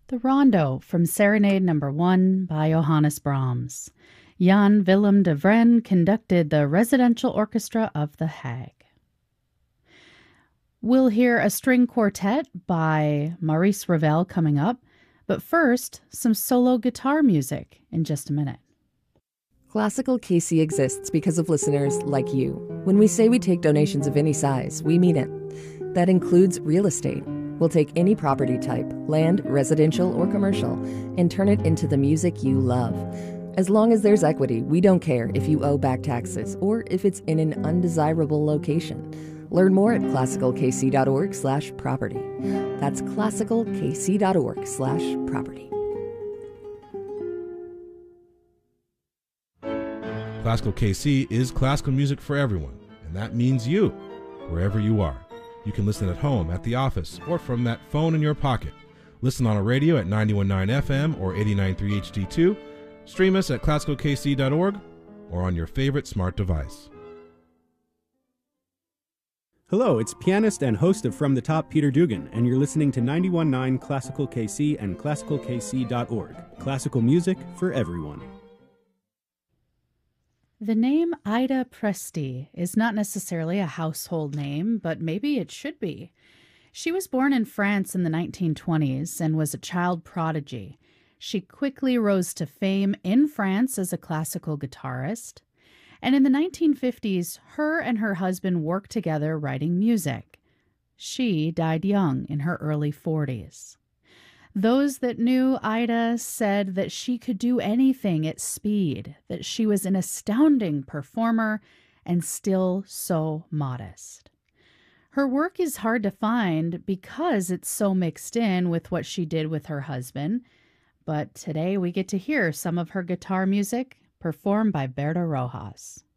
The Rondo from Serenade Number 1 by Johannes Brahms. Jan Willem de Vren conducted the Residential Orchestra of The Hague. We'll hear a string quartet by Maurice Ravel coming up, but first, some solo guitar music in just a minute. Classical KC exists because of listeners like you. When we say we take donations of any size, we mean it. That includes real estate. We'll take any property type, land, residential, or commercial, and turn it into the music you love. As long as there's equity, we don't care if you owe back taxes or if it's in an undesirable location. Learn more at classicalkc.org/property. That's classicalkc.org/property. Classical KC is classical music for everyone, and that means you, wherever you are. You can listen at home, at the office, or from that phone in your pocket. Listen on a radio at 91.9 FM or 89.3 HD2. Stream us at classicalkc.org or on your favorite smart device. Hello, it's pianist and host of From the Top, Peter Dugan, and you're listening to 91.9 Classical KC and classicalkc.org. Classical music for everyone. The name Ida Presti is not necessarily a household name, but maybe it should be. She was born in France in the 1920s and was a child prodigy. She quickly rose to fame in France as a classical guitarist. And in the 1950s, her and her husband worked together writing music. She died young in her early 40s. Those that knew Ida said that she could do anything at speed, that she was an astounding performer and still so modest. Her work is hard to find because it's so mixed in with what she did with her husband, but today we get to hear some of her guitar music performed by Berta Rojas.